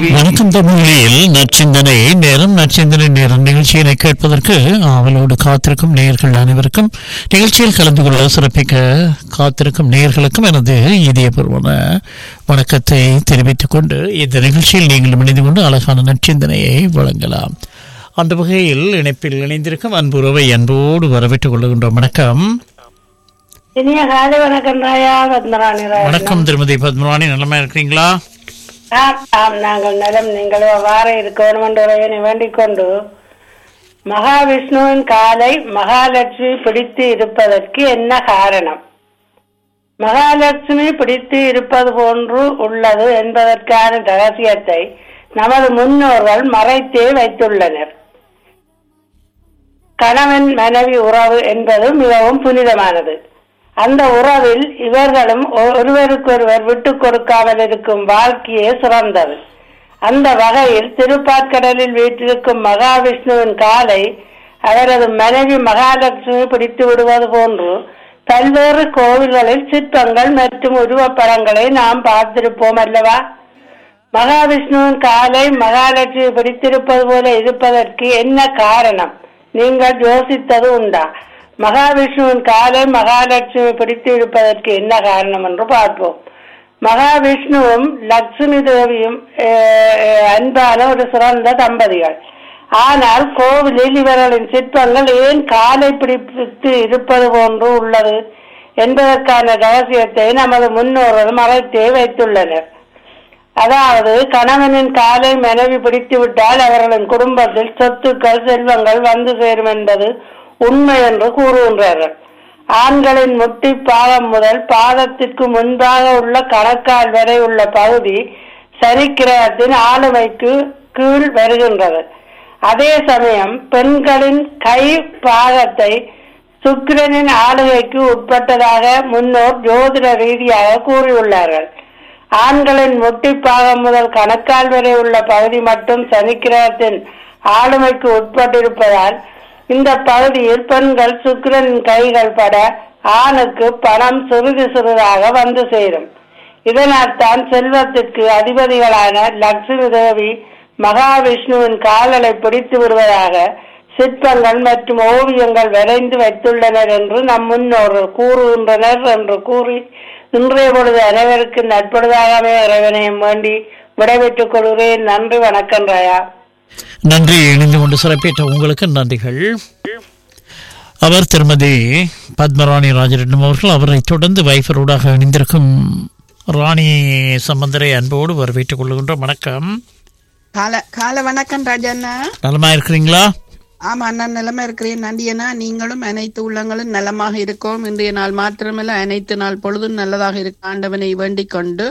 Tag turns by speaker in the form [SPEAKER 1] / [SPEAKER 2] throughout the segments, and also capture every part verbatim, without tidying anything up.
[SPEAKER 1] வணக்கம் தமிழில் நற்சிந்தனை நேரம் நற்சிந்தனை நேரம் நிகழ்ச்சியினை கேட்பதற்கு ஆவலோடு காத்திருக்கும் நேயர்கள் அனைவருக்கும் நிகழ்ச்சியில் கலந்து கொள்ள சிறப்பிக்க காத்திருக்கும் நேயர்களுக்கும் எனது இதயபூர்வமான வணக்கத்தை தெரிவித்துக் கொண்டு இந்த நிகழ்ச்சியில் நீங்கள் இணைந்து கொண்டு அழகான நற்சிந்தனையை வழங்கலாம். அந்த வகையில் இணைப்பில் இணைந்திருக்கும் அன்புறவை அன்போடு வரவேற்றுக் கொள்கின்றோம். வணக்கம்.
[SPEAKER 2] இனிய காலை வணக்கம் ராயா. பத்மராணி ராயா.
[SPEAKER 1] வணக்கம் திருமதி பத்மராணி, நலமா இருக்கிறீங்களா?
[SPEAKER 2] ஆம் ஆம், நாங்கள் நலம். நீங்கள் வார இருக்க வேண்டும் என்று வேண்டிக் கொண்டு, மகாவிஷ்ணுவின் காலை மகாலட்சுமி பிடித்து இருப்பதற்கு என்ன காரணம்? மகாலட்சுமி பிடித்து இருப்பது போன்று உள்ளது என்பதற்கான ரகசியத்தை நமது முன்னோர்கள் மறைத்தே வைத்துள்ளனர். கணவன் மனைவி உறவு என்பது மிகவும் புனிதமானது. அந்த உறவில் இவர்களும் ஒருவருக்கொருவர் விட்டுக் கொடுக்காமல் இருக்கும் வாழ்க்கையே சிறந்தது. அந்த வகையில் திருப்பாற்கடலில் வீற்றிருக்கும் மகாவிஷ்ணுவின் காலை அவரது மனைவி மகாலட்சுமி பிடித்து விடுவது போன்று பல்வேறு கோவில்களில் சிற்பங்கள் மற்றும் உருவப்படங்களை நாம் பார்த்திருப்போம் அல்லவா? மகாவிஷ்ணுவின் காலை மகாலட்சுமி பிடித்திருப்பது போல இருப்பதற்கு என்ன காரணம்? நீங்கள் யோசித்தது உண்டா? மகாவிஷ்ணுவின் காலை மகாலட்சுமி பிடித்து இருப்பதற்கு என்ன காரணம் என்று பார்ப்போம். மகாவிஷ்ணுவும் லட்சுமி தேவியும் அன்பான ஒரு சிறந்த தம்பதிகள். ஆனால் கோவிலில் இவர்களின் சிற்பங்கள் ஏன் காலை பிடித்து இருப்பது போன்று உள்ளது என்பதற்கான ரகசியத்தை நமது முன்னோர்கள் மறைத்தே வைத்துள்ளனர். அதாவது, கணவனின் காலை மனைவி பிடித்து விட்டால் அவர்களின் குடும்பத்தில் சொத்துக்கள் செல்வங்கள் வந்து சேரும் என்பது உண்மை என்று கூறுகின்றார்கள். ஆண்களின் முட்டி பாதம் முதல் பாதத்திற்கு முன்பாக உள்ள கணக்கால் வரை உள்ள பகுதி சனிக்கிரகத்தின் ஆளுமைக்கு கீழ் வருகின்றது. அதே சமயம் பெண்களின் கை பாகத்தை சுக்கிரனின் ஆளுகைக்கு உட்பட்டதாக முன்னோர் ஜோதிட ரீதியாக கூறியுள்ளார்கள். ஆண்களின் முட்டி பாகம் முதல் கணக்கால் வரை உள்ள பகுதி மட்டும் சனிக்கிரகத்தின் ஆளுமைக்கு உட்பட்டிருப்பதால் இந்த பகுதியில் பெண்கள் சுக்கிரனின் கைகள் பட ஆணுக்கு பணம் சிறிது சிறிதாக வந்து சேரும். இதனால் தான் செல்வத்திற்கு அதிபதிகளான லட்சுமி தேவி மகாவிஷ்ணுவின் கால்களை பிடித்து விடுவதாக சிற்பங்கள் மற்றும் ஓவியங்கள் வரைந்து வைத்துள்ளனர் என்று நம் முன்னோர்கள் கூறுகின்றனர் என்று கூறி இன்றைய பொழுது அனைவருக்கு நட்பொழுதாகவே இறைவனையும் வேண்டி விடைபெற்றுக் கொள்கிறேன். நன்றி, வணக்கம் ராயா.
[SPEAKER 1] நன்றி. இணைந்து கொண்டு சிறப்பித்த உங்களுக்கு நன்றிகள். அவர் திருமதி பத்மராணி ராஜரட்னம் அவர்கள். அவரை தொடர்ந்து வைஃபரோடாக இணைந்திருக்கும் ராணி சம்பந்தரை அன்போடு வரவேற்றுக் கொள்கின்றோம். வணக்கம்.
[SPEAKER 3] கால கால வணக்கம் ராஜண்ணா.
[SPEAKER 1] நலமா இருக்கிறீங்களா?
[SPEAKER 3] ஆமா அண்ணா, நிலமா இருக்கிறேன். நன்றியண்ணா. நீங்களும் அனைத்து உள்ளங்களும் நலமாக இருக்கோம். இன்றைய நாள் மாத்திரமல்ல, அனைத்து நாள் பொழுதும் நல்லதாக இருக்க ஆண்டவனை வேண்டிக் கொண்டு,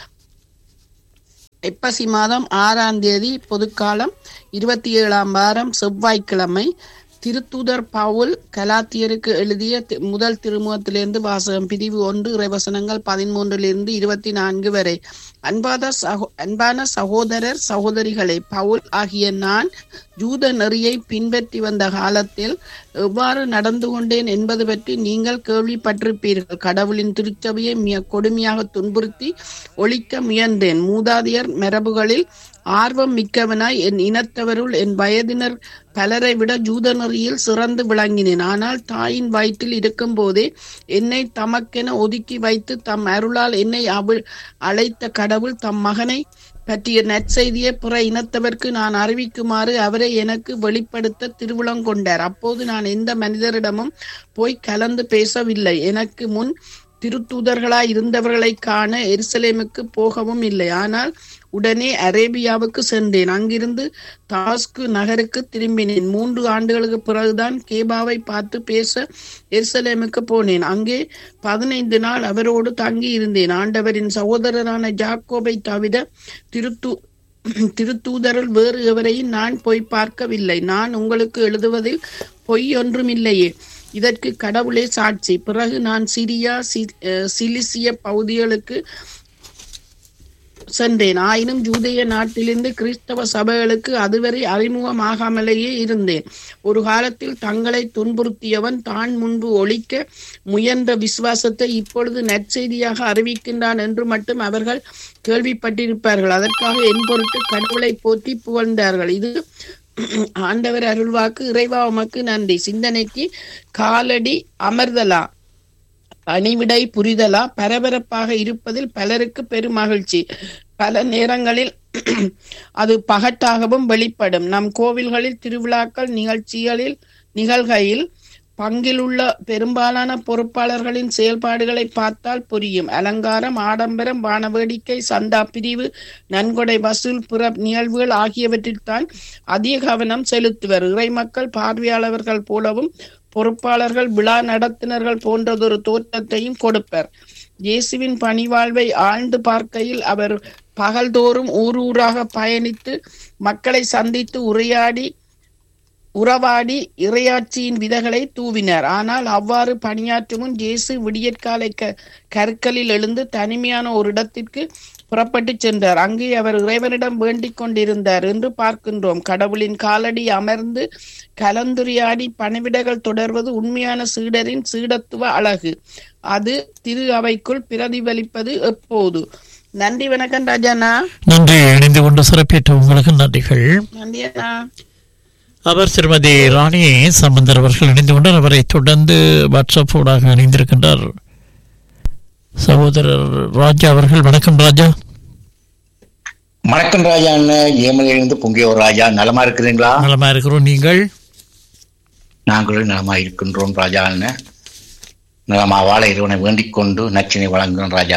[SPEAKER 3] ஐப்பசி மாதம் ஆறாம் தேதி பொதுக்காலம் இருபத்தி ஏழாம் வாரம் செவ்வாய்க்கிழமை, திருத்தூதர் பவுல் கலாத்தியருக்கு எழுதிய முதல் திருமுகத்திலிருந்து வாசகம். பிரிவு ஒன்று, இறைவசனங்கள் பதிமூன்றிலிருந்து இருபத்தி நான்கு வரை. அன்பாத சகோ அன்பான சகோதரர் சகோதரிகளை, பவுல் ஆகிய நான் ஜூத நெறியை பின்பற்றி வந்த காலத்தில் எவ்வாறு நடந்து கொண்டேன் என்பது பற்றி நீங்கள் கேள்விப்பட்டிருப்பீர்கள். கடவுளின் திருச்சபையை மிக கொடுமையாக துன்புறுத்தி ஒழிக்க முயன்றேன். மூதாதையர் மரபுகளில் ஆர்வம் மிக்கவனாய் என் இனத்தவருள் என் வயதினர் பலரை விட ஜூத நெறியில் சிறந்து விளங்கினேன். ஆனால் தாயின் வயிற்றில் இருக்கும் போதே என்னை தமக்கென ஒதுக்கி வைத்து தம் அருளால் என்னை அவள் அழைத்த கடவுள் தம் மகனை பற்றிய நற்செய்தியை பிற இனத்தவர்க்கு நான் அறிவிக்குமாறு அவரை எனக்கு வெளிப்படுத்த திருவுளங்கொண்டார். அப்போது நான் எந்த மனிதரிடமும் போய் கலந்து பேசவில்லை. எனக்கு முன் திருத்தூதர்களாய் இருந்தவர்களை காண எருசலேமுக்கு போகவும் இல்லை. ஆனால் உடனே அரேபியாவுக்கு சென்றேன். அங்கிருந்து தாஸ்கு நகருக்கு திரும்பினேன். மூன்று ஆண்டுகளுக்கு பிறகுதான் கேபாவை பார்த்து பேச எருசலேமுக்கு போனேன். அங்கே பதினைந்து நாள் அவரோடு தங்கி இருந்தேன். ஆண்டவரின் சகோதரரான ஜாக்கோபை தவிர திருத்தூ திருத்தூதரில் வேறு எவரையும் நான் போய் பார்க்கவில்லை. நான் உங்களுக்கு எழுதுவதில் பொய் ஒன்றுமில்லையே, இதற்கு கடவுளே சாட்சி. பிறகு நான் சிரியா சிலிசிய பகுதிகளுக்கு சென்றேன். ஆயினும் ஜூதேய நாட்டிலிருந்து கிறிஸ்தவ சபைகளுக்கு அதுவரை அறிமுகமாகாமலேயே இருந்தேன். ஒரு காலத்தில் தங்களை துன்புறுத்தியவன் தான் முன்பு ஒழிக்க முயன்ற விசுவாசத்தை இப்பொழுது நற்செய்தியாக அறிவிக்கின்றான் என்று மட்டும் அவர்கள் கேள்விப்பட்டிருப்பார்கள். அதற்காக என் பொருட்டு கடவுளை போற்றி புகழ்ந்தார்கள். இது ஆண்டவர் அருள்வாக்கு. இறைவா உமக்கு நன்றி. சிந்தனைக்கு காலடி அமர்தலா பணிவிடை புரிதலா பரபரப்பாக இருப்பதில் பலருக்கு பெரும் மகிழ்ச்சி. பல நேரங்களில் அது பகட்டாகவும் வெளிப்படும். நம் கோவில்களில் திருவிழாக்கள் நிகழ்ச்சிகளில் நிகழ்கையில் பங்கிலுள்ள பெரும்பாலான பொறுப்பாளர்களின் செயல்பாடுகளை பார்த்தால் புரியும். அலங்காரம், ஆடம்பரம், வானவேடிக்கை, சந்தா பிரிவு, நன்கொடை வசூல், புற நிகழ்வுகள் ஆகியவற்றில் தான் அதிக கவனம் செலுத்துவர். இறைமக்கள் பார்வையாளர்கள் போலவும் பொறுப்பாளர்கள் விழா நடத்தினர்கள் போன்றதொரு தோற்றத்தையும் கொடுப்பர். இயேசுவின் பணிவாழ்வை ஆழ்ந்து பார்க்கையில் அவர் பகல்தோறும் ஊர் ஊராக பயணித்து மக்களை சந்தித்து உரையாடி உறவாடி இறையாட்சியின் விதைகளை தூவினார். ஆனால் அவ்வாறு பணியாற்றும் முன் இயேசு விடியற்காலை க கற்களில் எழுந்து தனிமையான ஒரு இடத்திற்கு புறப்பட்டு சென்றார். அங்கே அவர் இறைவனிடம் வேண்டிக் கொண்டிருந்தார் என்று பார்க்கின்றோம். கடவுளின் காலடி அமர்ந்து கலந்துரையாடி பணிவிடைகள் தொடர்வது உண்மையான சீடரின் சீடத்துவ அழகு. அது திரு அவைக்குள் பிரதிபலிப்பது எப்போது. நன்றி, வணக்கம் ராஜாண்ணா.
[SPEAKER 1] நன்றி. இணைந்து கொண்டு சிறப்பித்த உங்களுக்கு நன்றிகள்.
[SPEAKER 3] நன்றி அண்ணா.
[SPEAKER 1] அவர் திருமதி ராணி சம்பந்தர் அவர்கள் இணைந்து கொண்டார். அவரை தொடர்ந்து வாட்ஸ்அப் ஊடாக இணைந்திருக்கின்றார் சகோதரர் ராஜா அவர்கள். வணக்கம் ராஜா.
[SPEAKER 4] வணக்கம் ராஜா. ஏமலிருந்து பொங்கியோர் ராஜா. நலமா இருக்கிறீங்களா?
[SPEAKER 1] நலமா இருக்கிறோம். நீங்கள்?
[SPEAKER 4] நாங்களும் நலமா இருக்கின்றோம் ராஜா. நலமா வாழ இறைவனை வேண்டிக் கொண்டு நச்சினை வழங்குகிறோம் ராஜா.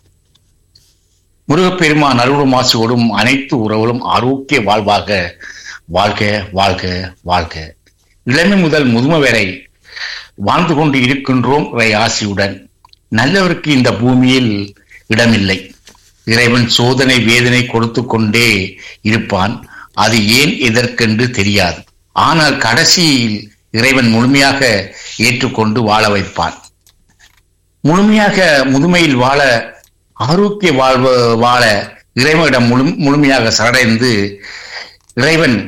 [SPEAKER 4] முருகப்பெருமான் அருளும் மாசுவோடும் அனைத்து உறவுகளும் ஆரோக்கிய வாழ்வாக வாழ்க வாழ்க வாழ்க. இளமை முதல் முதுமை வரை வாழ்ந்து கொண்டு இருக்கின்றோம் இறை ஆசியுடன். நல்லவருக்கு இந்த பூமியில் இடமில்லை. இறைவன் சோதனை வேதனை கொடுத்து கொண்டே இருப்பான். அது ஏன் எதற்கென்று தெரியாது. ஆனால் கடைசியில் இறைவன் முழுமையாக ஏற்றுக்கொண்டு வாழ வைப்பான். முழுமையாக முதுமையில் வாழ ஆரோக்கிய வாழ்வு வாழ இறைவனிடம் முழு முழுமையாக சரணடைந்து இறைவன்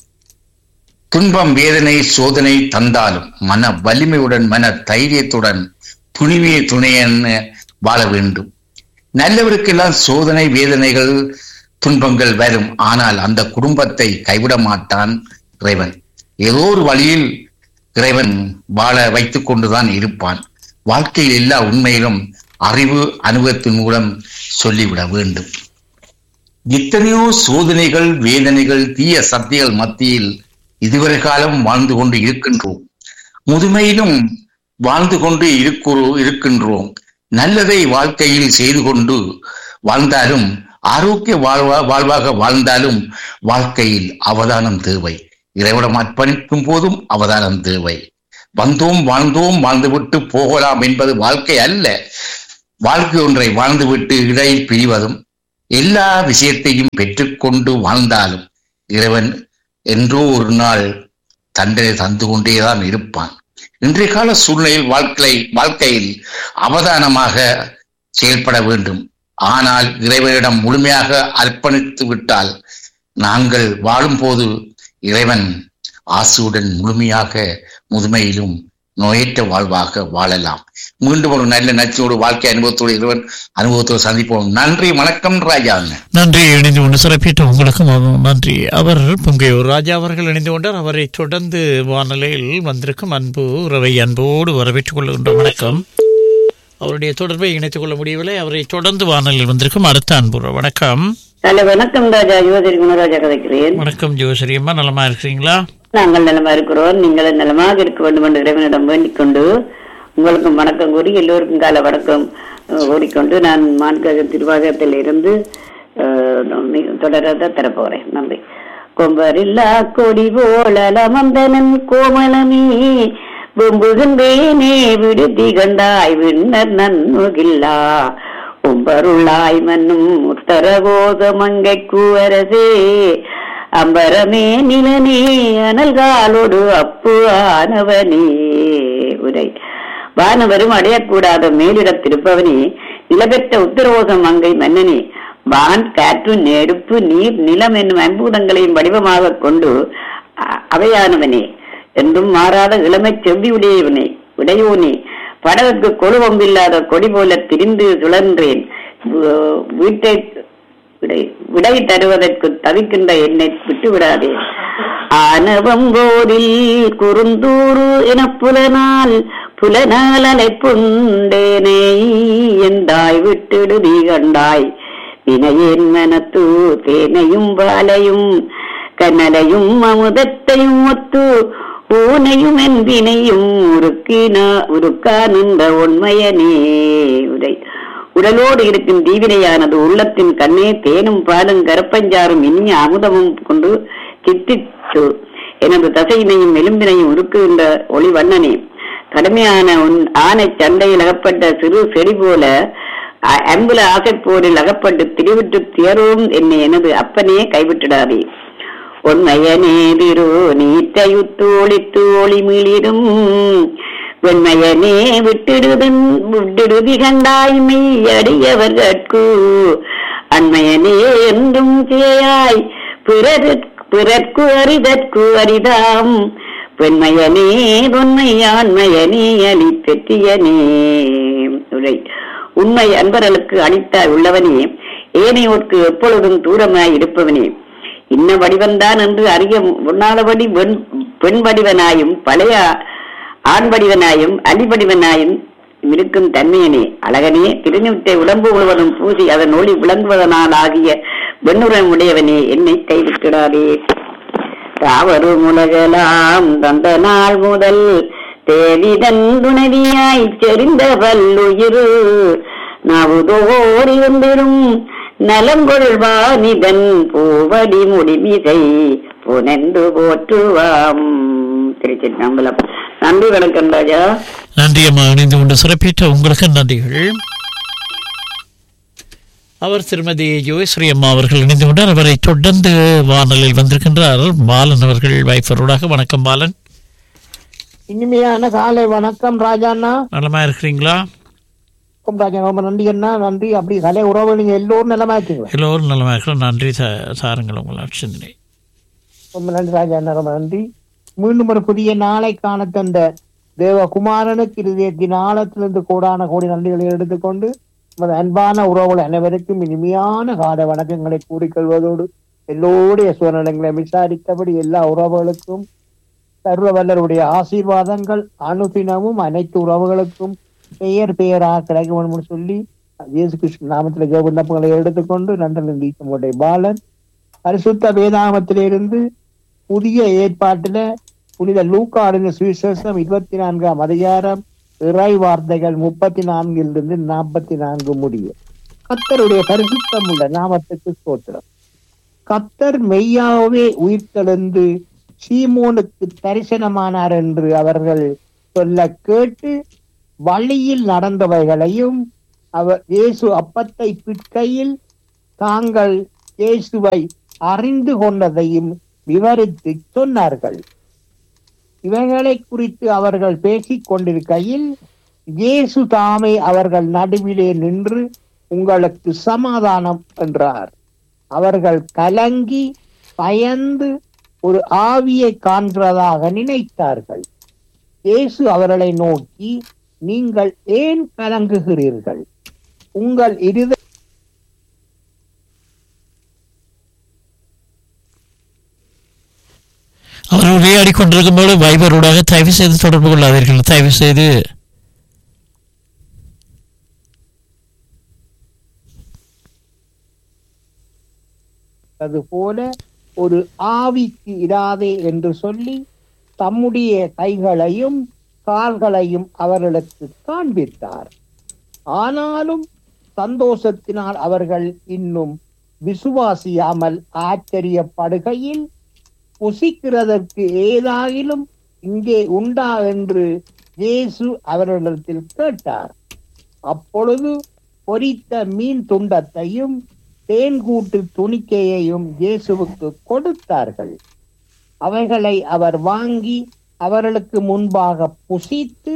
[SPEAKER 4] துன்பம் வேதனை சோதனை தந்தாலும் மன வலிமையுடன் மன தைரியத்துடன் துணிவிய துணையன்னு வாழ வேண்டும். நல்லவருக்கெல்லாம் சோதனை வேதனைகள் துன்பங்கள் வரும். ஆனால் அந்த குடும்பத்தை கைவிட மாட்டான் இறைவன். ஏதோ ஒரு வழியில் இறைவன் வாழ வைத்துக் கொண்டுதான் இருப்பான். வாழ்க்கையில் எல்லா உண்மையிலும் அறிவு அனுபவத்தின் மூலம் சொல்லிவிட வேண்டும். எத்தனையோ சோதனைகள் வேதனைகள் தீய சக்திகள் மத்தியில் இதுவரை காலம் வாழ்ந்து கொண்டு இருக்கின்றோம். முதுமையிலும் வாழ்ந்து கொண்டு இருக்கின்றோம். நல்லதை வாழ்க்கையில் செய்து கொண்டு வாழ்ந்தாலும் ஆரோக்கிய வாழ்வா வாழ்வாக வாழ்ந்தாலும் வாழ்க்கையில் அவதானம் தேவை. இறைவனம் அர்ப்பணிக்கும் போதும் அவதானம் தேவை. வந்தோம் வாழ்ந்தோம் வாழ்ந்துவிட்டு போகலாம் என்பது வாழ்க்கை அல்ல. வாழ்க்கை ஒன்றை வாழ்ந்துவிட்டு இடையில் பிரிவதும் எல்லா விஷயத்தையும் பெற்றுக்கொண்டு வாழ்ந்தாலும் இறைவன் என்றோ ஒரு நாள் தண்டனை தந்து கொண்டேதான் இருப்பான். இன்றைய கால சூழ்நிலையில் வாழ்க்கை வாழ்க்கையில் அவதானமாக செயல்பட வேண்டும். ஆனால் இறைவனிடம் முழுமையாக அர்ப்பணித்து விட்டால் நாங்கள் வாழும் போது இறைவன் ஆசியுடன் முழுமையாக முதுமையிலும் நோயற்ற வாழ்வாக வாழலாம். மீண்டும் ஒரு நல்ல நச்சியோடு வாழ்க்கை அனுபவத்தோடு இறைவன் அனுபவத்தோடு சந்திப்போம். நன்றி, வணக்கம் ராஜா.
[SPEAKER 1] நன்றி. இணைந்து கொண்டு சிறப்பித்த உங்களுக்கும் நன்றி. அவர் பொங்கையூர் ராஜா அவர்கள் இணைந்து கொண்டார். அவரை தொடர்ந்து வானொலியில் வந்திருக்கும் அன்பு உறவை அன்போடு வரவேற்றுக் கொள்கின்ற வணக்கம். அவருடைய தொடர்பை இணைத்துக் கொள்ள முடியவில்லை. அவரை தொடர்ந்து வானொலியில் வந்திருக்கும் அடுத்த அன்பு உறவு. வணக்கம்.
[SPEAKER 5] வணக்கம் ராஜா. யுவதிரி குணராஜா கதைக்கிறேன்.
[SPEAKER 1] வணக்கம் ஜோசரி அம்மா. நலமா இருக்கிறீங்களா?
[SPEAKER 5] நாங்கள் நலமா இருக்கிறோம். நீங்கள் நலமாக இருக்க வேண்டும் என்று இறைவனிடம் வேண்டிக் கொண்டு உங்களுக்கும் வணக்கம் கூறி எல்லோருக்கும் கால வணக்கம் கூறிக்கொண்டு நான் மான்க திருவாகத்தில் இருந்து தொடரத தரப்போறேன். நன்றி. கொம்பரில்லா கொடி போலமந்தனன் கோமலமே வெம்புகின்றேனே விடுதி கண்டாய் விண்ணர் நன்முகில்லா உம்பருளாய் மன்னும் உத்தரகோத மங்கை கூவரசே அம்பரமே நிலனே அனல்காலோடு அப்பு ஆனவனே. உரை வானவரும் அடையக்கூடாத மேலிடத்திருப்பவனே நிலபெற்ற உத்தரவோத மங்கை மன்னனே வான், காற்று, நெருப்பு, நீர், நிலம் என்னும் ஐம்பூதங்களையும் வடிவமாக கொண்டு அவையானவனே, என்றும் மாறாத இளமை செவ்வி உடையவனே உடையோனே, படகுக்கு கொழுவம்பில்லாத கொடி போல திரிந்து சுழன்றேன். வீட்டை விடை தருவதற்கு தவிக்கின்ற என்னை விட்டு விடாதே. ஆனவங்கோரில் குறுந்தூறு என புலனால் புலனால் அலைப்புண்டேனே, எந்தாய் விட்டிடுதி கண்டாய் வினையேன் மனத்து தேனையும் பாலையும் கனலையும் அமுதத்தையும் ஒத்து ஊனையும் என் வினையும் உருக்கினா உருக்கா நின்ற உண்மையனே. உரை உடலோடு இருக்கும் தீவினையானது உள்ளத்தின் கண்ணே தேனும் பாலும் கரப்பஞ்சாரும் இனிய அமுதமும் கொண்டு திட்டித்து எனது தசையினையும் எலும்பினையும் உருக்குகின்ற ஒளி வண்ணனே. கடுமையான உன் ஆனை சண்டையில் அகப்பட்ட சிறு செடி போல அம்புல ஆசைப்போரில் அகப்பட்டு திரிவிட்டு தேரும் என்னை எனது அப்பனே கைவிட்டிடாதே. உண்மையனே திரு நீத்தையுத்து ஒளித்து ஒளி மீளிடும் வெண்மையனே விட்டிடுதன் விட்டிடுதி கண்டாய் மெய்யடியவர்கட்கு அண்மையனே என்றும் சேயாய் பிறர்க்கு பிறர்க்கு அரிதற்கு அரிதாம் பெண்மையனே தொன்மையாண்மையனே அலி பெற்றியனே. உரை உண்மை அன்பர்களுக்கு அளித்தாய் உள்ளவனே, ஏனையோர்க்கு எப்பொழுதும் தூரமாய் இருப்பவனே, இன்ன வடிவந்தான் என்று அறிய உண்ணாதபடி பெண் வடிவனாயும் பழைய ஆண் வடிவனாயும் அலிவடிவனாயும் இருக்கும் தன்மையனே. அழகனே, திருநீட்டை உடம்பு முழுவதும் பூசி அதன் ஒளி விளங்குவதனால் ஆகிய வெண்ணுரம் உடையவனே, என்னை கைவிட்டிடாதே. தாவரு முலகலாம் தந்த நாள் முதல் தேவிதன் துணவியாய் செறிந்த பல்லுயிரு நாவுதோறியும் நலங்கொள்வானிதன் பூவடி முடிமிசை புனென்று போற்றுவாம். திருச்சிற்றம்பலம். நன்றி, வணக்கம் ராஜா.
[SPEAKER 1] நன்றி அம்மா. இணைந்து கொண்டு சிறப்பித்த உங்களுக்கு நன்றிகள். அவர் திருமதி யோகேஸ்வரி அம்மா அவர்கள் இணைந்து கொண்டார். அவரை தொடர்ந்து வானலில் வந்திருக்கின்றார் பாலன் அவர்கள் வைஃபரோடாக. வணக்கம் பாலன்.
[SPEAKER 6] இனிமையான காலை வணக்கம் ராஜாண்ணா.
[SPEAKER 1] நலமா இருக்கிறீங்களா?
[SPEAKER 6] ராஜா ரொம்ப நன்றி அண்ணா. நன்றி. அப்படி கலை உறவு நீங்க எல்லோரும் நலமா இருக்கீங்களா?
[SPEAKER 1] எல்லோரும் நலமா இருக்கிறோம். நன்றி சாருங்கள் உங்கள் சிந்தனை.
[SPEAKER 6] ரொம்ப நன்றி ராஜா அண்ணா, ரொம்ப நன்றி. மீண்டும் ஒரு புதிய நாளை காண தந்த தேவகுமாரனுக்கு இருதயத்தின் ஆழத்திலிருந்து கூடான கோடி நன்றிகளை எடுத்துக்கொண்டு நமது அன்பான உறவுகள் அனைவருக்கும் இனிமையான கால வணக்கங்களை கூறிக்கொள்வதோடு எல்லோருடைய சூழ்நிலைகளை விசாரித்தபடி எல்லா உறவுகளுக்கும் சர்வ வல்லருடைய ஆசீர்வாதங்கள் அனுதினமும் அனைத்து உறவுகளுக்கும் பெயர் பெயராக கிடைக்கும் என்று சொல்லி இயேசு கிருஷ்ண நாமத்தில் விண்ணப்பங்களை எடுத்துக்கொண்டு நன்றி ஈசமுடைய பாலன். பரிசுத்த வேதாகமத்திலிருந்து புதிய ஏற்பாட்டில புனித லூக்காடின சுவிசேஷம் இருபத்தி நான்காம் அதிகாரம் இறை வார்த்தைகள் முப்பத்தி நான்கிலிருந்து நாற்பத்தி நான்கு முடிய. கர்த்தருடைய பரிசுத்தம் உள்ள நாமத்துக்கு ஸ்தோத்திரம். கர்த்தர் மெய்யாவே உயிர்த்தெழுந்து சீமோனுக்கு தரிசனமானார் என்று அவர்கள் சொல்ல கேட்டு வழியில் நடந்தவைகளையும் அவர் இயேசு அப்பத்தை பிற்கையில் தாங்கள் இயேசுவை அறிந்து கொண்டதையும் விவரித்து சொன்னார்கள். இவைகளை குறித்து அவர்கள் பேசிக் கொண்டிருக்கையில் இயேசு தாமே அவர்கள் நடுவிலே நின்று உங்களுக்கு சமாதானம் என்றார். அவர்கள் கலங்கி பயந்து ஒரு ஆவியை காண்கிறதாக நினைத்தார்கள். இயேசு அவர்களை நோக்கி, நீங்கள் ஏன் கலங்குகிறீர்கள்? உங்கள் இருத
[SPEAKER 1] அவர் உரையாடி கொண்டிருக்கும் போது வைபரோடாக தயவு செய்து தொடர்பு கொள்ளாதீர்கள். தயவு செய்து
[SPEAKER 6] அதுபோல ஒரு ஆவிக்கு இராதே என்று சொல்லி தம்முடைய கைகளையும் கால்களையும் அவர்களுக்கு காண்பித்தார். ஆனாலும் சந்தோஷத்தினால் அவர்கள் இன்னும் விசுவாசியாமல் ஆச்சரியப்படுகையில், புசிக்கிறதற்கு ஏதாகிலும் இங்கே உண்டா என்று இயேசு அவர்களிடத்தில் கேட்டார். அப்பொழுது பொரித்த மீன் துண்டத்தையும் தேன்கூட்டு துணிக்கையையும் இயேசுவுக்கு கொடுத்தார்கள். அவைகளை அவர் வாங்கி அவர்களுக்கு முன்பாக புசித்து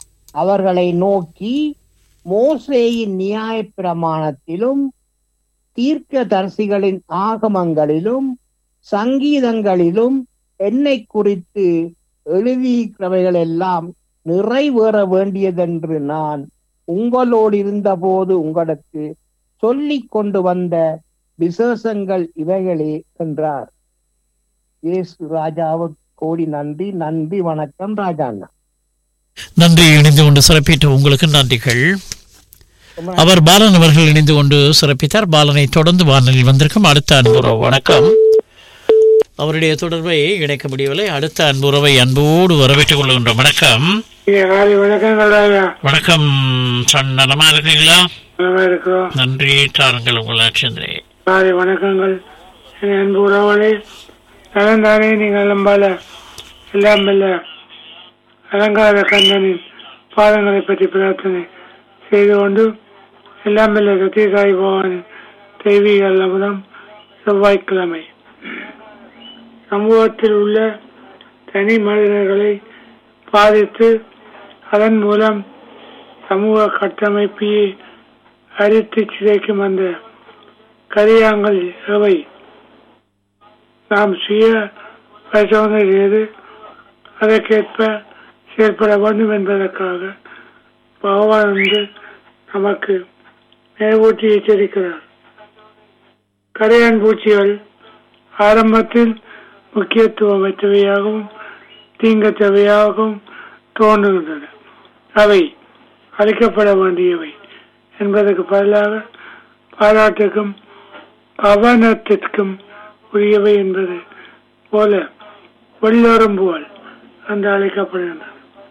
[SPEAKER 6] அவர்களை நோக்கி, மோசேயின் நியாய பிரமாணத்திலும் தீர்க்க தரிசிகளின் ஆகமங்களிலும் சங்கீதங்களிலும் என்னை குறித்து எழுதியிருக்கிறவைகள் எல்லாம் நிறைவேற வேண்டியதென்று நான் உங்களோடு இருந்த போது உங்களுக்கு சொல்லிக் கொண்டு வந்த விசேஷங்கள் இவைகளே என்றார். இயேசு ராஜாவுக்கு கோடி நன்றி. நன்றி, வணக்கம் ராஜா அண்ணா.
[SPEAKER 1] நன்றி. இணைந்து கொண்டு சிறப்பித்த உங்களுக்கு நன்றிகள். அவர் பாலன் அவர்கள் இணைந்து கொண்டு சிறப்பித்தார். பாலனை தொடர்ந்து வானொலியில் வந்திருக்கும் அடுத்த அன்புறவு வணக்கம். அவருடைய தொடர்பை இணைக்க முடியவில்லை. அடுத்த அன்புறவை அன்போடு வரவேற்றுக் கொள்கின்றோம். வணக்கம். வணக்கம். நலமா இருக்கீங்களா? நன்றி. தாருங்கள் உங்கள் ஆட்சியந்திரே.
[SPEAKER 7] வணக்கங்கள். அன்பு உறவுகளே, நலந்தானே? நீங்கள் நம்பால எல்லாம் வல்ல அலங்கார கந்தனின் பாதங்களை பற்றி பிரார்த்தனை செய்து கொண்டு எல்லாம் வல்ல சத்யசாய் பகவானின் தெய்வீக அமுதம் செவ்வாய்க்கிழமை சமூகத்தில் உள்ள தனி மனிதர்களை பாதித்து அதன் மூலம் சமூக கட்டமைப்பையே அரித்து சிதைக்கும் அந்த கரியாங்கள் எவை நாம் சுய பரிசோதனை செய்து அதற்கேற்ப செயல்பட வேண்டும் என்பதற்காக பகவான் வந்து நமக்கு நினைவூட்டி எச்சரிக்கிறார். கரையான் பூச்சிகள் ஆரம்பத்தில் முக்கியத்துவமற்றவையாகவும் தீங்கத்தவையாகவும் தோன்றுகின்றன. அவை அழிக்கப்பட வேண்டியவை என்பதற்கு பதிலாக பாராட்டுக்கும் கவனத்திற்கும் உரியவை என்பது போல வெள்ளரும்புகள் என்று அழைக்கப்படுகின்றன.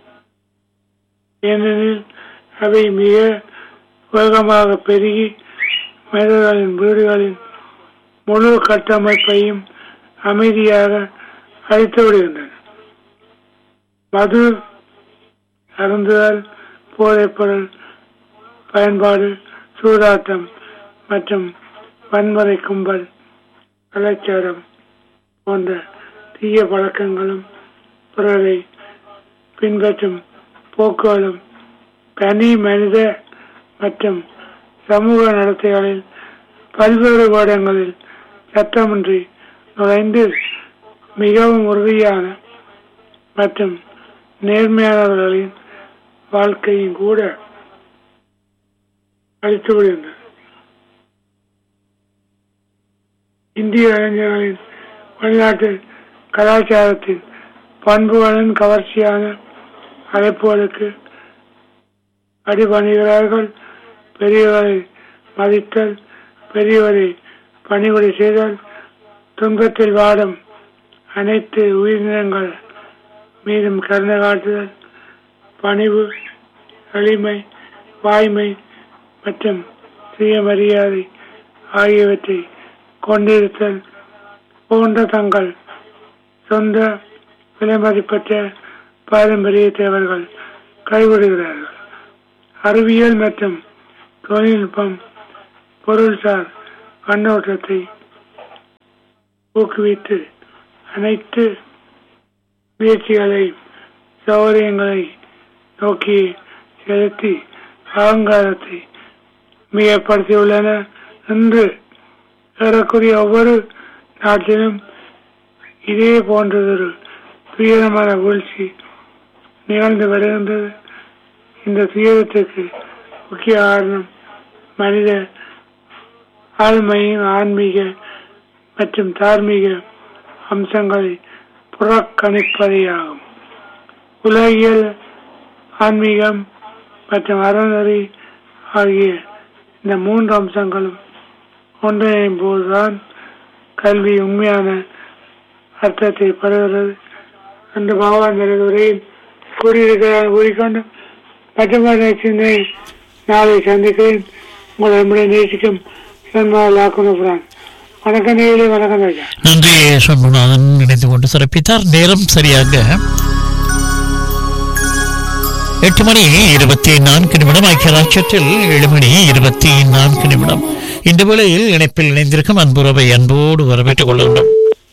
[SPEAKER 7] ஏனெனில் அவை மிக வேகமாக பெருகி மனிதர்களின் வீடுகளின் முழு கட்டமைப்பையும் அமைதியாக அழித்து விடுகின்றன. மது அருந்துதல், போதைப்பொருள் பயன்பாடு, சூதாட்டம் மற்றும் வன்முறை கும்பல் கலாச்சாரம் போன்ற தீய பழக்கங்களும் பிறரை பின்பற்றும் போக்குகளும் தனி மனித மற்றும் சமூக நடத்தைகளில் பல்வேறு வேடங்களில் சட்டமின்றி நுழைந்து மிகவும் உறுதியான மற்றும் நேர்மையானவர்களின் வாழ்க்கையும் கூட அழித்து விடுகின்றன. இந்திய இளைஞர்களின் வெளிநாட்டு கலாச்சாரத்தின் பண்புகளின் கவர்ச்சியான அழைப்புகளுக்கு அடிபணிகிறார்கள். பெரியவரை மதித்தல், பெரியவரை பணிவிடை செய்தல், துன்பத்தில் வாடும் அனைத்து உயிரினங்கள் மீதும் கருணை காட்டுதல், பணிவு, எளிமை, வாய்மை மற்றும் சுயமரியாதை ஆகியவற்றை கொண்டிருத்தல் போன்ற தங்கள் சொந்த விலைமதிப்பற்ற பாரம்பரியத்தை அவர்கள் கைவிடுகிறார்கள். அறிவியல் மற்றும் தொழில்நுட்பம் பொருள்சார் கண்ணோட்டத்தை ஊக்குவித்து அனைத்து முயற்சிகளை சௌகரியங்களை நோக்கி செலுத்தி அகங்காரத்தை மிகப்படுத்தியுள்ளன என்று ஏறக்குரிய ஒவ்வொரு நாட்டிலும் இதே போன்றதொரு துயரமான வீழ்ச்சி நிகழ்ந்து வருகின்றது. இந்த துயரத்திற்கு முக்கிய காரணம் மனித ஆழ்மையின் ஆன்மீக மற்றும் தார்மீக அம்சங்களை புறக்கணிப்பதேயாகும். உலகியல், ஆன்மீகம் மற்றும் அறநெறி ஆகிய இந்த மூன்று அம்சங்களும் ஒன்றிணையும் போதுதான் கல்வி உண்மையான அர்த்தத்தை பெறுகிறது என்று பகவான் உரையில் கூறியிருக்கிறார். கூறிக்கொண்டு மற்றமான சிந்தனை நாளை சந்திக்கிறேன். உங்களை நம்முடைய நேசிக்கும் சன்மாலாக்குறான். வணக்கம் நேயர்களே. வணக்கம் ராஜா.
[SPEAKER 1] நன்றி. சண்முகநாதன் இணைந்து கொண்டு சிறப்பித்தார். நேரம் சரியாக எட்டு மணி இருபத்தி நான்கு நிமிடம். ஐக்கிய ராஜ்யத்தில் ஏழு மணி இருபத்தி நான்கு நிமிடம். இந்த வேளையில் இணைப்பில் இணைந்திருக்கும் அன்புறவை அன்போடு வரவேற்றுக் கொள்கின்றோம்.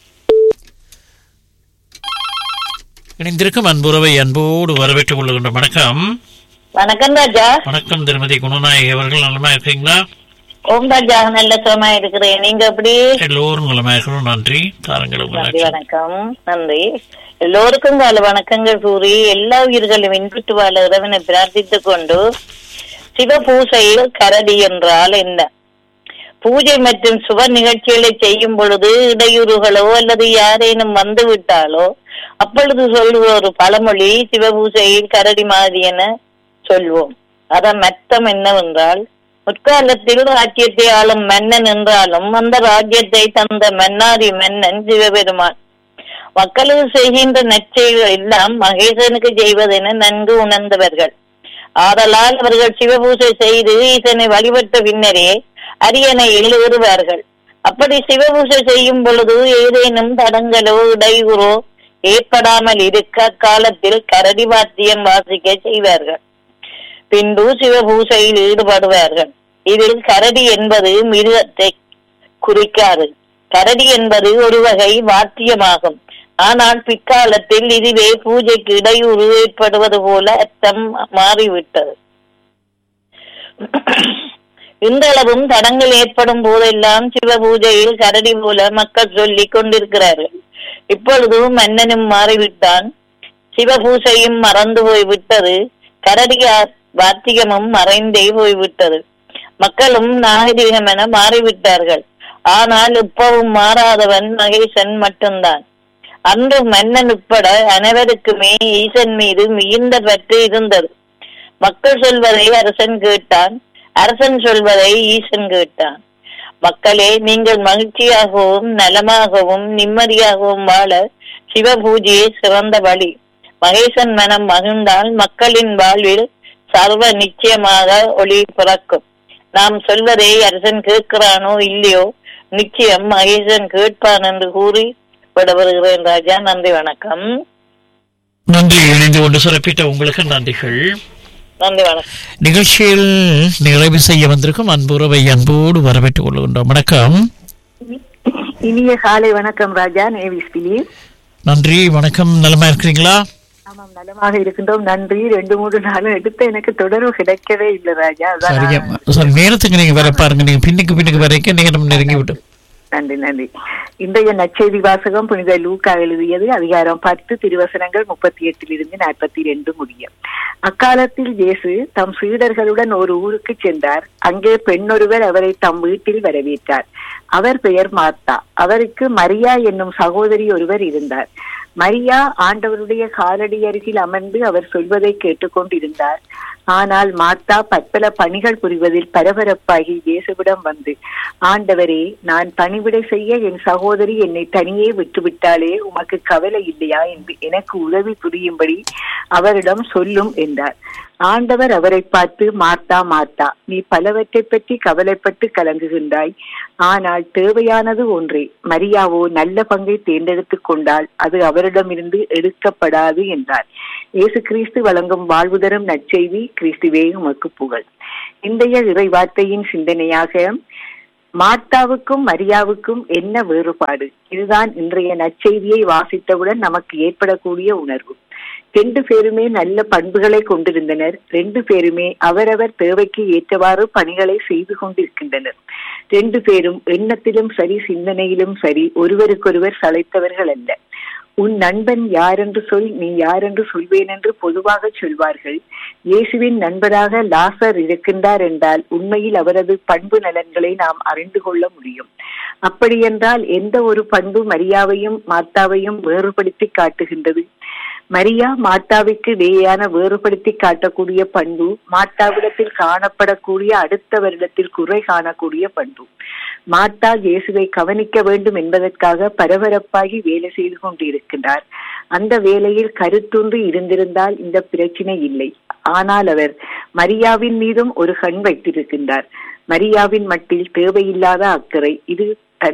[SPEAKER 1] இணைந்திருக்கும் அன்புறவை அன்போடு வரவேற்றுக் கொள்கின்றோம். வணக்கம்.
[SPEAKER 8] வணக்கம் ராஜா.
[SPEAKER 1] வணக்கம் திருமதி குணநாயகி அவர்கள். நலமா இருக்கீங்களா?
[SPEAKER 8] ஓம் ராஜா நல்ல சுகமா இருக்கிறேன். நீங்க எப்படி?
[SPEAKER 1] எல்லோரும் நலமா இருக்கணும். நன்றி. தாரங்களும்
[SPEAKER 8] நன்றி, வணக்கம். நன்றி. எல்லோருக்கும் கால வணக்கங்கள் கூறி எல்லா உயிர்களும் இன்புற்று வாழ இறைவனை பிரார்த்தித்துக் கொண்டு, சிவ பூசையில் கரடி என்றால் என்ன? பூஜை மற்றும் சுப நிகழ்ச்சிகளை செய்யும் பொழுது இடையூறுகளோ அல்லது யாரேனும் வந்து விட்டாலோ அப்பொழுது சொல்லுவ ஒரு பழமொழி சிவபூசையில் கரடி மாதிரி என சொல்வோம். அதன் அர்த்தம் என்னவென்றால், முற்காலத்தில் ராஜ்யத்தை ஆளும் மன்னன் என்றாலும் அந்த ராஜ்யத்தை தந்த மன்னாரி மன்னன் சிவபெருமான். மக்களுக்கு செய்கின்ற நற்செயல்கள் எல்லாம் மகேசனுக்கு செய்வதென நன்கு உணர்ந்தவர்கள். ஆதலால் அவர்கள் சிவபூசை செய்து ஈசனை வழிபட்ட பின்னரே அரியணையில் ஏறுவார்கள். அப்படி சிவபூசை செய்யும் பொழுது ஏதேனும் தடங்களோ இடையூறோ ஏற்படாமல் இருக்க காலத்தில் கரடி வாத்தியம் வாசிக்க செய்வார்கள். பின்பு சிவபூசையில் ஈடுபடுவார்கள். இதில் கரடி என்பது மிருகத்தை குறிக்காது. கரடி என்பது ஒரு வகை வாத்தியமாகும். ஆனால் பிற்காலத்தில் இதுவே பூஜைக்கு இடையூறு ஏற்படுவது போல அர்த்தம் மாறிவிட்டது. இன்றளவும் தடங்கள் ஏற்படும் போதெல்லாம் சிவ பூஜையில் கரடி போல மக்கள் சொல்லிக் கொண்டிருக்கிறார்கள். இப்பொழுது மன்னனும் மாறிவிட்டான், சிவபூசையும் மறந்து போய்விட்டது, கரடி வாத்தியமும் மறைந்தே போய்விட்டது. மக்களும் நாகரிகம் என மாறிவிட்டார்கள். ஆனால் இப்பவும் மாறாதவன் மகேசன் மட்டும்தான். அன்று மன்னன் உட்பட அனைவருக்குமே ஈசன் மீது மிகுந்த பற்று இருந்தது. மக்கள் சொல்வதை அரசன் கேட்டான், அரசன் சொல்வதை ஈசன் கேட்டான். மக்களே, நீங்கள் மகிழ்ச்சியாகவும் நலமாகவும் நிம்மதியாகவும் வாழ சிவ பூஜையே சிறந்த வழி. மகேசன் மனம் மகிழ்ந்தால் மக்களின் வாழ்வில் சர்வ நிச்சயமாக ஒளி பிறக்கும். நாம் சொல்வதை அரசன் கேட்கிறானோ இல்லையோ, நிச்சயம் மகேசன் கேட்பான் என்று கூறி விடவருகிறேன் ராஜா. நன்றி, வணக்கம்.
[SPEAKER 1] நன்றி. இணைந்து கொண்டு சிறப்பித்த உங்களுக்கு நன்றிகள்.
[SPEAKER 8] நன்றி, வணக்கம்.
[SPEAKER 1] நிகழ்ச்சியில் நிறைவு செய்ய வந்திருக்கும் அன்புறவை அன்போடு வரவேற்றுக் கொள்கின்றோம். வணக்கம்.
[SPEAKER 9] இனிய காலை வணக்கம் ராஜா. Navies Philip.
[SPEAKER 1] நன்றி, வணக்கம். நலமா இருக்கிறீங்களா?
[SPEAKER 9] ஆமாம், நலமாக இருக்கின்றோம். நன்றி. ரெண்டு மூன்று நாளும் எடுத்து எனக்கு தொடர்பு கிடைக்கவே இல்லை ராஜா.
[SPEAKER 1] சரி, நேரத்துக்கு நீங்க வர பாருங்க. நீங்க பின்னுக்கு பின்னுக்கு வரைக்கும் நேரம் நெருங்கி விட்டு.
[SPEAKER 9] நன்றி நன்றி. இன்றைய நற்செய்தி வாசகம் புனித லூக்கா எழுதியது அதிகாரம் பத்து, திருவசனங்கள் முப்பத்தி எட்டில் இருந்து நாற்பத்தி ரெண்டு முடியும். அக்காலத்தில் இயேசு தம் சீடர்களுடன் ஒரு ஊருக்கு சென்றார். அங்கே பெண்ணொருவர் அவரை தம் வீட்டில் வரவேற்றார். அவர் பெயர் மார்த்தா. அவருக்கு மரியா என்னும் சகோதரி ஒருவர் இருந்தார். மரியா ஆண்டவருடைய காலடி அருகில் அமர்ந்து அவர் சொல்வதை கேட்டுக்கொண்டிருந்தார். ஆனால் மார்த்தா பற்பல பணிகள் புரிவதில் பரபரப்பாகி இயேசுவிடம் வந்து, ஆண்டவரே, நான் பணிவிடை செய்ய என் சகோதரி என்னை தனியே விட்டுவிட்டாலே உமக்கு கவலை இல்லையா என்று எனக்கு உதவி புரியும்படி அவரிடம் சொல்லும் என்றார். ஆண்டவர் அவரை பார்த்து, மார்த்தா மார்த்தா, நீ பலவற்றை பற்றி கவலைப்பட்டு கலங்குகின்றாய். ஆனால் தேவையானது ஒன்றே. மரியாவோ நல்ல பங்கை தேர்ந்தெடுத்துக் கொண்டால் அது அவரிடமிருந்து எடுக்கப்படாது என்றார். இயேசு கிறிஸ்து வழங்கும் வாழ்வு தரும் நற்செய்தி. கிறிஸ்துவே உமக்கு புகழ். இன்றைய இறை வார்த்தையின் சிந்தனையாக, மார்த்தாவுக்கும் மரியாவுக்கும் என்ன வேறுபாடு? இதுதான் இன்றைய நற்செய்தியை வாசித்தவுடன் நமக்கு ஏற்படக்கூடிய உணர்வு. ரெண்டு பேருமே நல்ல பண்புகளை கொண்டிருந்தனர். ரெண்டு பேருமே அவரவர் தேவைக்கு ஏற்றவாறு பணிகளை செய்து கொண்டிருக்கின்றனர். ரெண்டு பேரும் எண்ணத்திலும் சரி, சிந்தனையிலும் சரி, ஒருவருக்கொருவர் சளைத்தவர்கள் அல்ல. உன் நண்பன் யார் என்று சொல், நீ யார் என்று சொல்வேன் என்று பொதுவாக சொல்வார்கள். இயேசுவின் நண்பராக லாசர் இருக்கின்றார் என்றால் உண்மையில் அவரது பண்பு நலன்களை நாம் அறிந்து கொள்ள முடியும். அப்படியென்றால் எந்த ஒரு பண்பு மரியாவையும் மார்த்தாவையும் வேறுபடுத்தி காட்டுகின்றது? மரியா மார்த்தாவிற்கு இடையேயான வேறுபடுத்தி காட்டக்கூடிய பண்பு மார்த்தாவிடத்தில் காணப்படக்கூடிய அடுத்த வருடத்தில் குறை காணக்கூடிய பண்பு. மார்த்தா இயேசுவை கவனிக்க வேண்டும் என்பதற்காக பரபரப்பாகி வேலை செய்து கொண்டிருக்கின்றார். அந்த வேலையில் கருத்துன்று இருந்திருந்தால் இந்த பிரச்சனை இல்லை. ஆனால் அவர் மரியாவின் மீதும் ஒரு கண் வைத்திருக்கின்றார். மரியாவின் மட்டில் தேவையில்லாத அக்கறை. இது தன்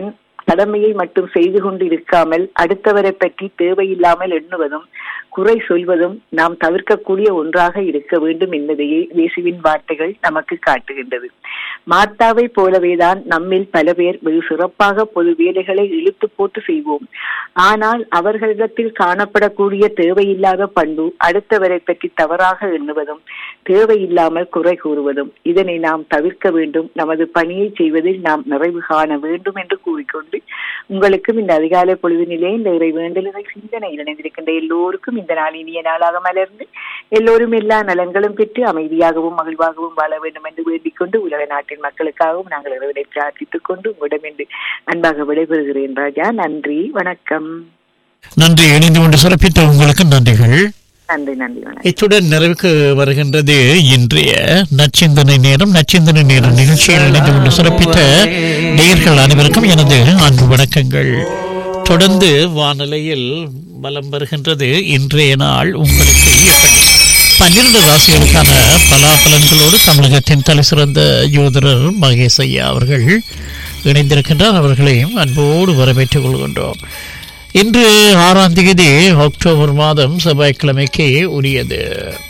[SPEAKER 9] கடமையை மட்டும் செய்து கொண்டு இருக்காமல் அடுத்தவரை பற்றி தேவையில்லாமல் எண்ணுவதும் குறை சொல்வதும் நாம் தவிர்க்கக்கூடிய ஒன்றாக இருக்க வேண்டும் என்பதையே இயேசுவின் வார்த்தைகள் நமக்கு காட்டுகின்றது. மார்த்தாவை போலவேதான் நம்மில் பல பேர் வெகு சிறப்பாக பொது வேலைகளை இழுத்து போட்டு செய்வோம். ஆனால் அவர்களிடத்தில் காணப்படக்கூடிய தேவையில்லாத பண்பு அடுத்தவரை பற்றி தவறாக எண்ணுவதும் தேவையில்லாமல் குறை கூறுவதும். இதனை நாம் தவிர்க்க வேண்டும். நமது பணியை செய்வதில் நாம் நிறைவு காண வேண்டும் என்று கூறிக்கொண்டு உங்களுக்கும் இந்த அதிகாலை பொழுதினிலே இந்த இறை வேண்டலை சிந்தனையில் இணைந்திருக்கின்ற எல்லோருக்கும் இந்த நாள் இனிய நாளாக மலர்ந்து எல்லோரும் எல்லா நலன்களும் பெற்று அமைதியாகவும் மகிழ்வாகவும் வாழ வேண்டும் என்று வேண்டிக் கொண்டு உலக நாட்டின் மக்களுக்காகவும் நாங்கள் இறைவனை பிரார்த்தித்துக் கொண்டு உங்களிடம் என்று அன்பாக விடைபெறுகிறேன் ராஜா. நன்றி, வணக்கம்.
[SPEAKER 1] நன்றி. இணைந்து கொண்டு சிறப்பித்த உங்களுக்கு நன்றிகள்.
[SPEAKER 9] நன்றி நன்றி வணக்கம்.
[SPEAKER 1] இத்துடன் நிறைவுக்கு வருகின்றது இன்றைய நச்சிந்தனை நேரம். நச்சிந்தனை நேரம் நிகழ்ச்சியில் இணைந்து கொண்டு சிறப்பித்த நேயர்கள் அனைவருக்கும் எனது அன்பு வணக்கங்கள். தொடர்ந்து வானிலையில் வலம் வருகின்றது இன்றைய நாள் உங்களுக்கு எப்படி பன்னிரண்டு ராசிகளுக்கான பலாபலன்களோடு தமிழகத்தின் தலை சிறந்த யோதரர் மகேஷ் ஐயா அவர்கள் இணைந்திருக்கின்றார். அவர்களையும் அன்போடு வரவேற்றுக் கொள்கின்றோம். இன்று ஆறாம் தேதி அக்டோபர் மாதம் செவ்வாய்க்கிழமைக்கு உரியது.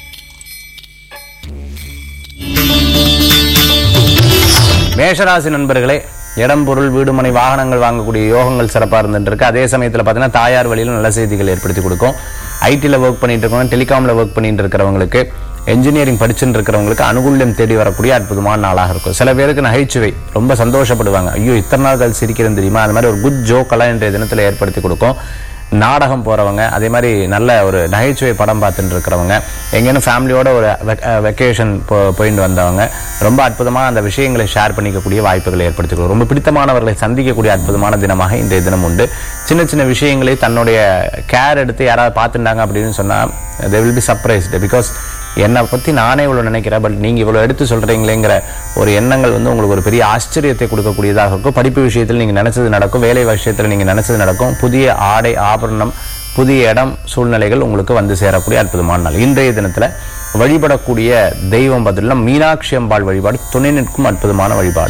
[SPEAKER 10] மேஷராசி நண்பர்களே, இடம் பொருள் வீடுமனை வாகனங்கள் வாங்கக்கூடிய யோகங்கள் சிறப்பாக இருந்துருக்கு. அதே சமயத்தில் பார்த்தீங்கன்னா தாயார் வழியில் நல்ல செய்திகள் ஏற்படுத்தி கொடுக்கும். ஐடியில் ஒர்க் பண்ணிட்டு இருக்கவங்க, டெலிகாமில் ஒர்க் பண்ணிட்டு இருக்கிறவங்களுக்கு, என்ஜினியரிங் படிச்சுட்டு இருக்கிறவங்களுக்கு அனுகூல்யம் தேடி வரக்கூடிய அற்புதமான நாளாக இருக்கும். சில பேருக்கு நகைச்சுவை ரொம்ப சந்தோஷப்படுவாங்க. ஐயோ இத்தனை நாள் கழிச்சு சிரிக்கிறேன் தெரியுமா, அது மாதிரி ஒரு குட் ஜோக்கெல்லாம் இன்றைய தினத்தில் ஏற்படுத்தி கொடுக்கும். நாடகம் போகிறவங்க, அதே மாதிரி நல்ல ஒரு நகைச்சுவை படம் பார்த்துட்டு இருக்கிறவங்க, எங்கேயும் ஃபேமிலியோட ஒரு வெக்கேஷன் போ போயிட்டு வந்தவங்க ரொம்ப அற்புதமாக அந்த விஷயங்களை ஷேர் பண்ணிக்கக்கூடிய வாய்ப்புகளை ஏற்படுத்திக்கணும். ரொம்ப பிடித்தமானவர்களை சந்திக்கக்கூடிய அற்புதமான தினமாக இன்றைய தினம் உண்டு. சின்ன சின்ன விஷயங்களை தன்னுடைய கேர் எடுத்து யாராவது பார்த்துட்டாங்க அப்படின்னு சொன்னால் they will be surprised because என்னை பற்றி நானே இவ்வளோ நினைக்கிறேன், பட் நீங்கள் இவ்வளோ எடுத்து சொல்கிறீங்களேங்கிற ஒரு எண்ணங்கள் வந்து உங்களுக்கு ஒரு பெரிய ஆச்சரியத்தை கொடுக்கக்கூடியதாக இருக்கும். படிப்பு விஷயத்தில் நீங்கள் நினச்சது நடக்கும், வேலை விஷயத்தில் நீங்கள் நினச்சது நடக்கும், புதிய ஆடை ஆபரணம், புதிய இடம் சூழ்நிலைகள் உங்களுக்கு வந்து சேரக்கூடிய அற்புதமான நாள். இன்றைய தினத்தில் வழிபடக்கூடிய தெய்வம் பதிலாக மீனாட்சி அம்பாள் வழிபாடு துணை நிற்கும் அற்புதமான வழிபாடு.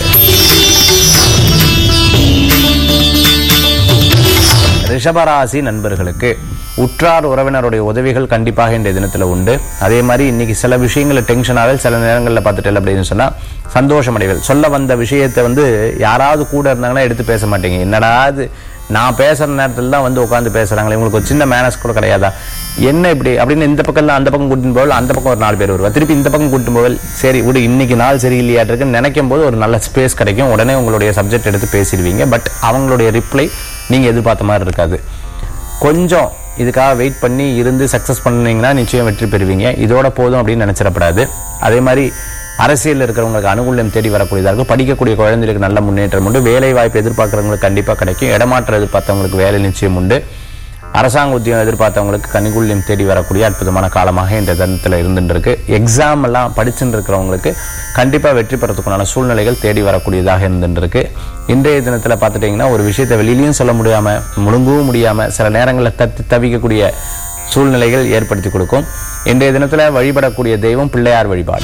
[SPEAKER 10] ரிஷபராசி நண்பர்களுக்கு உற்றார் உறவினருடைய உதவிகள் கண்டிப்பாக இன்றைய தினத்தில் உண்டு. அதே மாதிரி இன்னைக்கு சில விஷயங்களை டென்ஷனாக சில நேரங்களில் பார்த்துட்டு அப்படின்னு சொன்னால் சந்தோஷம் அடைகள். சொல்ல வந்த விஷயத்தை வந்து யாராவது கூட இருந்தாங்கன்னா எடுத்து பேச மாட்டீங்க. என்னடா அது நான் பேசுகிற நேரத்தில் தான் வந்து உட்காந்து பேசுகிறாங்களே, உங்களுக்கு ஒரு சின்ன மேனஸ் கூட கிடையாதா, என்ன இப்படி அப்படின்னு இந்த பக்கம் அந்த பக்கம் கூட்டின்னு போவல், அந்த பக்கம் ஒரு நாலு பேர் வருவா, திருப்பி இந்த பக்கம் கூட்டின்னு போவல், சரி விடு இன்னைக்கு நாள் சரி இல்லையாட்டிருக்குன்னு நினைக்கும் போது ஒரு நல்ல ஸ்பேஸ் கிடைக்கும். உடனே உங்களுடைய சப்ஜெக்ட் எடுத்து பேசிடுவீங்க. பட் அவங்களுடைய ரிப்ளை நீங்கள் எதிர்பார்த்த மாதிரி இருக்காது. கொஞ்சம் இதுக்காக வெயிட் பண்ணி இருந்து சக்ஸஸ் பண்ணிங்கன்னா நிச்சயம் வெற்றி பெறுவீங்க. இதோட போதும் அப்படின்னு நினைச்சிடப்படாது. அதே மாதிரி அரசியலில் இருக்கிறவங்களுக்கு அனுகூல்யம் தேடி வரக்கூடியதாக இருக்கும். படிக்கக்கூடிய குழந்தைகளுக்கு நல்ல முன்னேற்றம் உண்டு. வேலை வாய்ப்பு எதிர்பார்க்குறவங்களுக்கு கண்டிப்பாக கிடைக்கும். இடமாற்றம் எதிர்பார்த்தவங்களுக்கு வேலை நிச்சயம் உண்டு. அரசாங்க உத்தியோகம் எதிர்பார்த்தவங்களுக்கு அனுகூல்யம் தேடி வரக்கூடிய அற்புதமான காலமாக இந்த தினத்தில் இருந்துருக்கு. எக்ஸாம் எல்லாம் படிச்சுட்டு இருக்கிறவங்களுக்கு கண்டிப்பாக வெற்றி பெறத்துக்குண்டான சூழ்நிலைகள் தேடி வரக்கூடியதாக இருந்துருக்கு. இன்றைய தினத்தில் பார்த்துட்டிங்கன்னா ஒரு விஷயத்தை வெளியிலையும் சொல்ல முடியாமல் முழுங்கவும் முடியாமல் சில நேரங்களில் தத்தி தவிக்கக்கூடிய சூழ்நிலைகள் ஏற்படுத்தி கொடுக்கும். இன்றைய தினத்தில் வழிபடக்கூடிய தெய்வம் பிள்ளையார் வழிபாடு.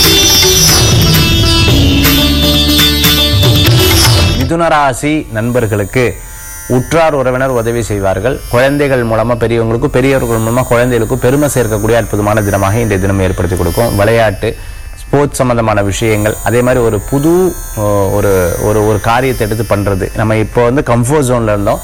[SPEAKER 10] மிதுனராசி நண்பர்களுக்கு உற்றார் உறவினர் உதவி செய்வார்கள். குழந்தைகள் மூலமா பெரியவங்களுக்கும் பெரியவர்கள் மூலமா குழந்தைகளுக்கும் பெருமை சேர்க்கக்கூடிய அற்புதமான தினமாக இன்றைய தினம் ஏற்படுத்தி கொடுக்கும். விளையாட்டு ஸ்போர்ட்ஸ் சம்பந்தமான விஷயங்கள், அதே மாதிரி ஒரு புது ஒரு ஒரு காரியத்தை எடுத்து பண்றது. நம்ம இப்போ வந்து கம்ஃபர்ட் ஜோன்ல இருந்தோம்,